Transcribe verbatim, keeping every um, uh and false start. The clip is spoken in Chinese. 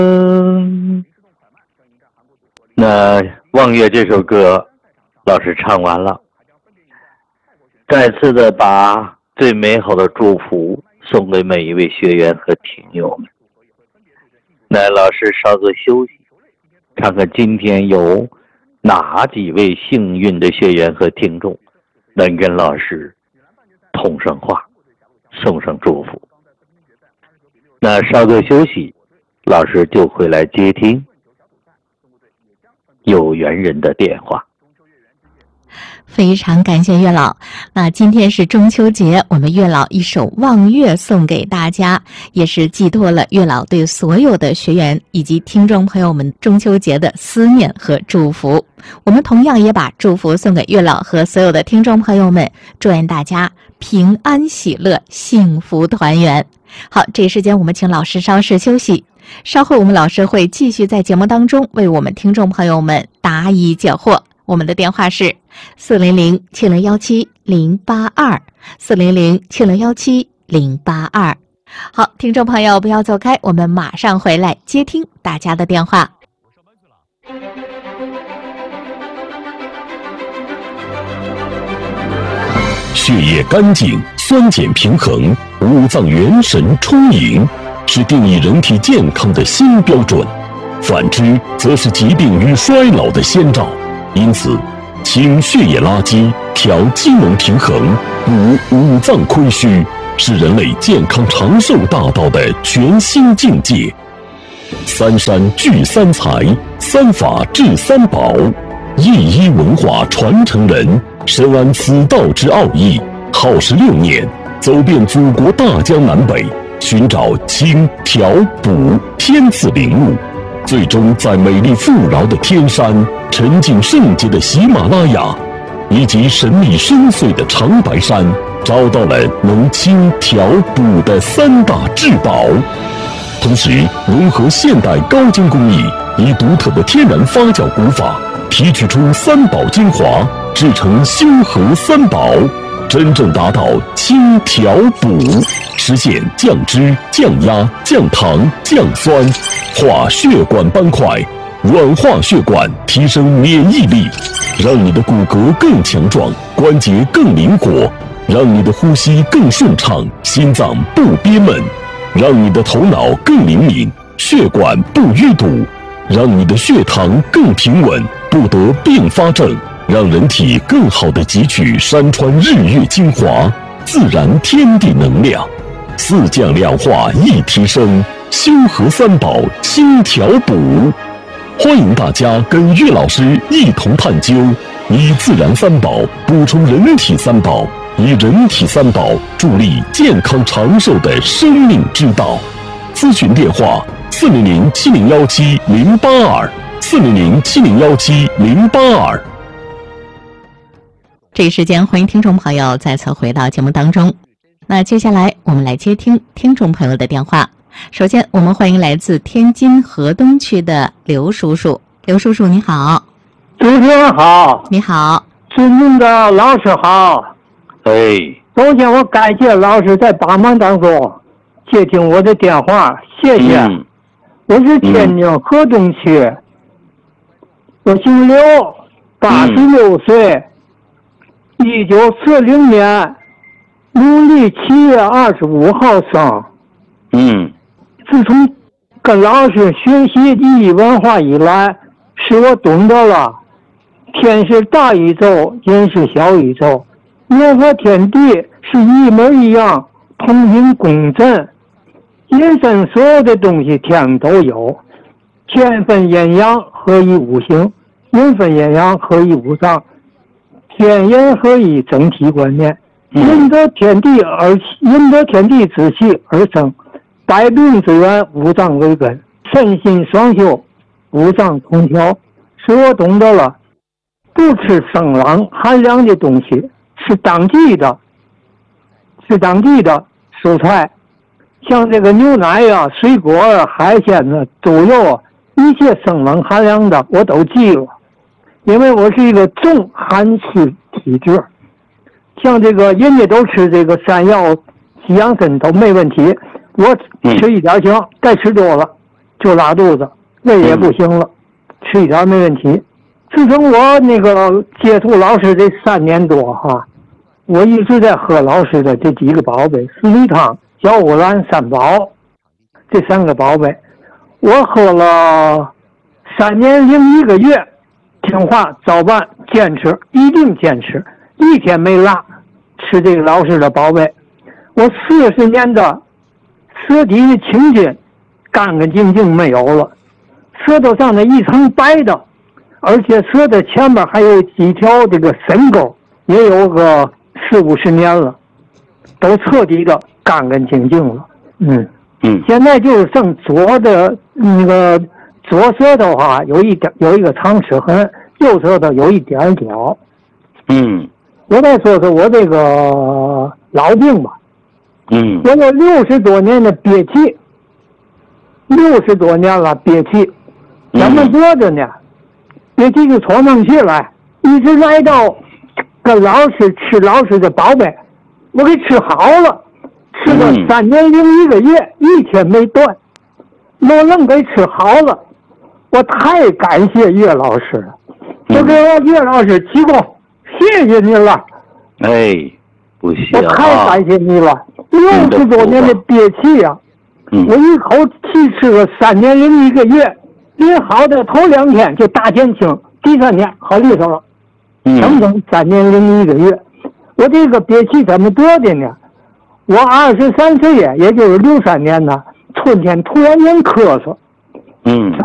嗯，那望月这首歌老师唱完了，再次的把最美好的祝福送给每一位学员和听友们。那老师稍作休息，看看今天有哪几位幸运的学员和听众能跟老师通上话，送上祝福。那稍作休息，老师就会来接听有缘人的电话。 非常感谢月老。那今天是中秋节，我们月老一首望月送给大家，也是寄托了月老对所有的学员以及听众朋友们中秋节的思念和祝福。我们同样也把祝福送给月老和所有的听众朋友们，祝愿大家平安喜乐，幸福团圆。好，这一时间我们请老师稍事休息，稍后我们老师会继续在节目当中为我们听众朋友们答疑解惑。我们的电话是四零零七零幺七零八二，四零零七零幺七零八二。好，听众朋友不要走开，我们马上回来接听大家的电话。 血液干净，酸碱平衡，五脏元神充盈，是定义人体健康的新标准。反之，则是疾病与衰老的先兆。因此，清血液垃圾，调机能平衡，补五脏亏虚，是人类健康长寿大道的全新境界。三山聚三才，三法治三宝，一一文化传承人深谙此道之奥义，耗时六年，走遍祖国大江南北，寻找清调补天赐灵物，最终在美丽富饶的天山、沉静圣洁的喜马拉雅以及神秘深邃的长白山，找到了能清调补的三大至宝。同时融合现代高精工艺，以独特的天然发酵工法提取出三宝精华，制成修和三宝，真正达到清调补，实现降脂、降压、降糖、降酸，化血管斑块，软化血管，提升免疫力，让你的骨骼更强壮，关节更灵活，让你的呼吸更顺畅，心脏不憋闷，让你的头脑更灵敏，血管不淤堵，让你的血糖更平稳，不得并发症，让人体更好地汲取山川日月精华，自然天地能量，四降两化一提升，修和三宝清调补。欢迎大家跟岳老师一同探究，以自然三宝补充人体三宝，以人体三宝助力健康长寿的生命之道。咨询电话：四零零七零幺七零八二，四零零七零幺七零八二。 这一时间，欢迎听众朋友再次回到节目当中。那接下来我们来接听听众朋友的电话。首先，我们欢迎来自天津河东区的刘叔叔。刘叔叔，你好。 主持人好。 你好。 尊敬的老师好。 哎， 首先我感谢老师在百忙当中接听我的电话，谢谢。 嗯、 我是天津河东区，嗯、我姓刘，八十六岁，一九四零年农历七月二十五号生。 嗯。 自从跟老师学习意义文化以来，使我懂得了天是大宇宙，人是小宇宙，人和天地是一模一样，同频共振。人生所有的东西天上都有，天分阴阳合一五行，人分阴阳合一五脏，天人合一整体观念。人得天地而人得天地之气而生，百病之源，五脏为根，身心双修，五脏同调，使我懂得了不吃生冷寒凉的东西，吃当季的，吃当季的蔬菜，像这个牛奶呀、水果啊、海鲜呢、猪肉啊，一切生冷寒凉的我都忌了，因为我是一个重寒气体质。像这个人家都吃这个山药、西洋参都没问题，我吃一点行，再吃多了就拉肚子，胃也不行了，吃一点没问题。自从我那个接触老师这三年多哈，我一直在喝老师的这几个宝贝：四力汤、小虎兰、三宝，这三个宝贝，我喝了三年零一个月，听话照办，坚持，一定坚持，一天没落，吃这个老师的宝贝。我四十年的舌底的青筋干干净净没有了，舌头上的一层白的，而且舌头前面还有几条这个深沟，也有个四五十年了，都彻底的干干净净了。嗯嗯， 现在就是剩左的那个左舌头哈、啊，有一点有一个长齿痕，右舌头有一点角。 嗯， 我再说说我这个老病吧。 嗯， 我有六十多年的憋气，六十多年了憋气，怎么做的呢？憋气就喘不气来，一直来到跟老师吃老师的宝贝，我给吃好了，吃了三年零一个月，一天没断，我能给吃好了，我太感谢岳老师了，我给我岳老师鞠躬，谢谢您了。 哎，不谢我太感谢你了。六十多年的憋气呀、啊嗯， 我一口气吃了三年零一个月，临好的头两天就大减轻，第三天好利索了，整整三年零一个月。我这个憋气怎么得的呢？我二十三岁呀，也就是六三年呢，春天突然间咳嗽， 嗯。